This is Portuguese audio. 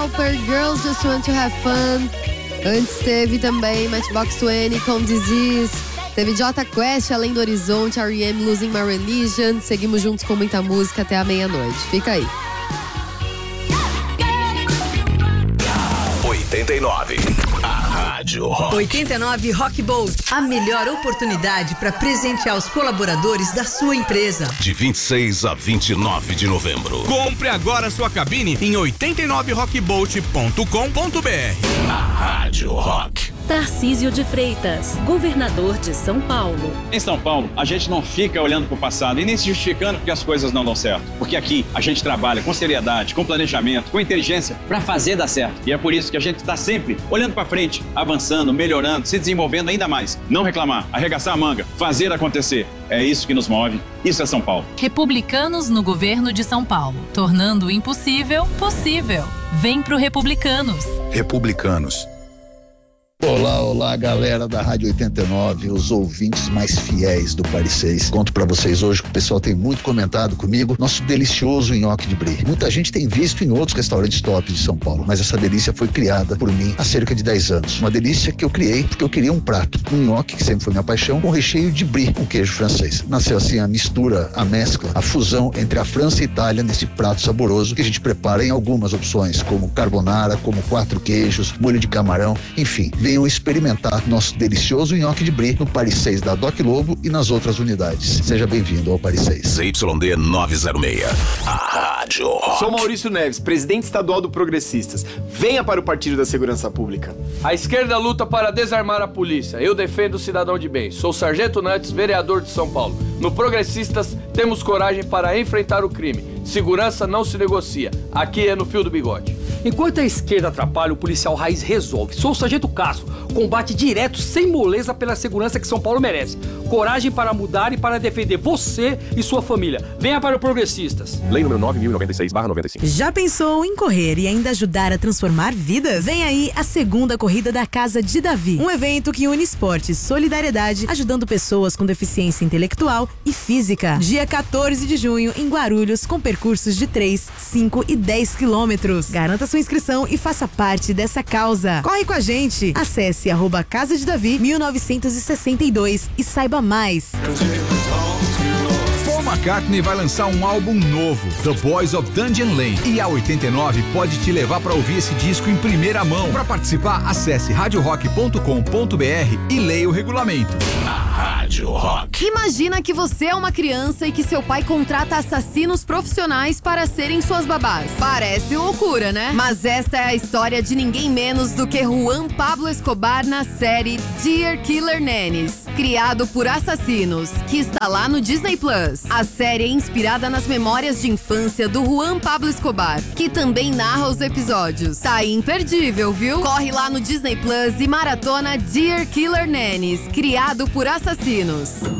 Lauper, Girls Just Want to Have Fun. Antes teve também Matchbox 20 com Disease. Teve Jota Quest, Além do Horizonte, R.E.M. Losing My Religion. Seguimos juntos com muita música até a meia-noite. Fica aí. 89. A Rádio Rock. 89 Rock Bolt. A melhor oportunidade para presentear os colaboradores da sua empresa. De 26 a 29 de novembro. Compre agora sua cabine em 89rockbolt.com.br. A Rádio Rock. Tarcísio de Freitas, governador de São Paulo. Em São Paulo, a gente não fica olhando para o passado e nem se justificando porque as coisas não dão certo. Porque aqui a gente trabalha com seriedade, com planejamento, com inteligência para fazer dar certo. E é por isso que a gente está sempre olhando para frente, avançando, melhorando, se desenvolvendo ainda mais. Não reclamar, arregaçar a manga, fazer acontecer. É isso que nos move. Isso é São Paulo. Republicanos no governo de São Paulo, tornando o impossível possível. Vem pro Republicanos. Republicanos. Olá, galera da Rádio 89, os ouvintes mais fiéis do Paris 6. Conto pra vocês hoje que o pessoal tem muito comentado comigo, nosso delicioso nhoque de brie. Muita gente tem visto em outros restaurantes top de São Paulo, mas essa delícia foi criada por mim há cerca de 10 anos. Uma delícia que eu criei porque eu queria um prato, um nhoque, que sempre foi minha paixão, com recheio de brie, com queijo francês. Nasceu assim a mistura, a mescla, a fusão entre a França e a Itália nesse prato saboroso que a gente prepara em algumas opções, como carbonara, como 4 queijos, molho de camarão, enfim. Venham experimentar nosso delicioso nhoque de brie no Paris 6 da Doc Lobo e nas outras unidades. Seja bem-vindo ao Paris 6. ZYD 906. A Rádio Rock. Sou Maurício Neves, presidente estadual do Progressistas. Venha para o Partido da Segurança Pública. A esquerda luta para desarmar a polícia. Eu defendo o cidadão de bem. Sou Sargento Nantes, vereador de São Paulo. No Progressistas, temos coragem para enfrentar o crime. Segurança não se negocia. Aqui é no fio do bigode. Enquanto a esquerda atrapalha, o policial raiz resolve. Sou o Sargento Castro, combate direto, sem moleza, pela segurança que São Paulo merece. Coragem para mudar e para defender você e sua família. Venha para o Progressistas. Lei número 9.096/95. Já pensou em correr e ainda ajudar a transformar vidas? Vem aí a segunda corrida da Casa de Davi. Um evento que une esporte e solidariedade, ajudando pessoas com deficiência intelectual e física. Dia 14 de junho, em Guarulhos, com percursos de 3, 5 e 10 quilômetros. Garanta sua inscrição e faça parte dessa causa. Corre com a gente. Acesse @Casa de Davi 1962 e saiba mais. Paul McCartney vai lançar um álbum novo, The Boys of Dungeon Lane, e a 89 pode te levar para ouvir esse disco em primeira mão. Para participar, acesse radiorock.com.br e leia o regulamento. A Rádio Rock. Imagina que você é uma criança e que seu pai contrata assassinos profissionais para serem suas babás. Parece loucura, né? Mas esta é a história de ninguém menos do que Juan Pablo Escobar na série Dear Killer Nannies, criado por assassinos, que está lá no Disney Plus. A série é inspirada nas memórias de infância do Juan Pablo Escobar, que também narra os episódios. Tá imperdível, viu? Corre lá no Disney Plus e maratona Dear Killer Nannies, criado por assassinos.